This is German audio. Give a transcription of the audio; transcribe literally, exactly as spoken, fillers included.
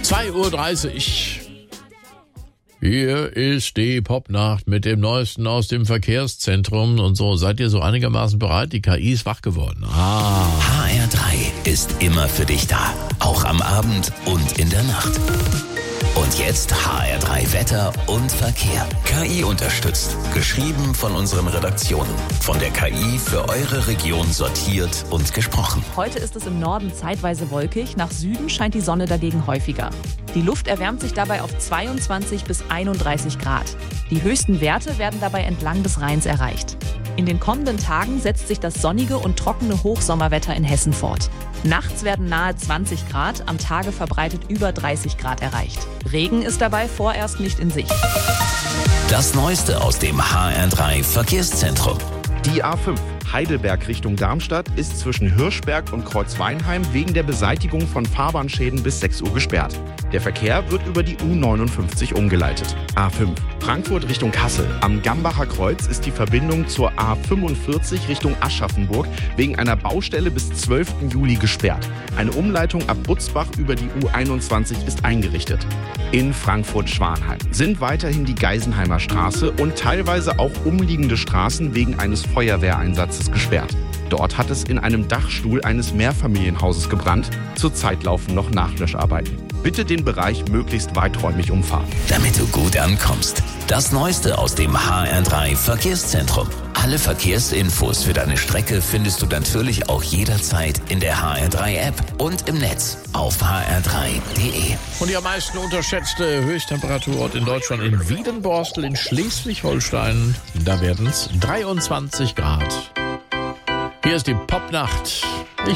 zwei Uhr dreißig. Hier ist die Popnacht mit dem Neuesten aus dem Verkehrszentrum. Und so, seid ihr so einigermaßen bereit? Die K I ist wach geworden. Ah. H R drei ist immer für dich da. Auch am Abend und in der Nacht. Und jetzt H R drei Wetter und Verkehr. K I unterstützt. Geschrieben von unseren Redaktionen. Von der K I für eure Region sortiert und gesprochen. Heute ist es im Norden zeitweise wolkig. Nach Süden scheint die Sonne dagegen häufiger. Die Luft erwärmt sich dabei auf zweiundzwanzig bis einunddreißig Grad. Die höchsten Werte werden dabei entlang des Rheins erreicht. In den kommenden Tagen setzt sich das sonnige und trockene Hochsommerwetter in Hessen fort. Nachts werden nahe zwanzig Grad, am Tage verbreitet über dreißig Grad erreicht. Regen ist dabei vorerst nicht in Sicht. Das Neueste aus dem H R drei Verkehrszentrum. Die A fünf Heidelberg Richtung Darmstadt ist zwischen Hirschberg und Kreuzweinheim wegen der Beseitigung von Fahrbahnschäden bis sechs Uhr gesperrt. Der Verkehr wird über die U neunundfünfzig umgeleitet. A fünf Frankfurt Richtung Kassel. Am Gambacher Kreuz ist die Verbindung zur A fünfundvierzig Richtung Aschaffenburg wegen einer Baustelle bis zwölften Juli gesperrt. Eine Umleitung ab Butzbach über die U einundzwanzig ist eingerichtet. In Frankfurt-Schwanheim sind weiterhin die Geisenheimer Straße und teilweise auch umliegende Straßen wegen eines Feuerwehreinsatzes gesperrt. Dort hat es in einem Dachstuhl eines Mehrfamilienhauses gebrannt. Zurzeit laufen noch Nachlöscharbeiten. Bitte den Bereich möglichst weiträumig umfahren. Damit du gut ankommst. Das Neueste aus dem H R drei Verkehrszentrum. Alle Verkehrsinfos für deine Strecke findest du natürlich auch jederzeit in der H R drei App und im Netz auf h r drei punkt d e. Und die am meisten unterschätzte Höchsttemperaturort in Deutschland in Wiedenborstel in Schleswig-Holstein. Da werden es dreiundzwanzig Grad. Hier ist die Popnacht. Ich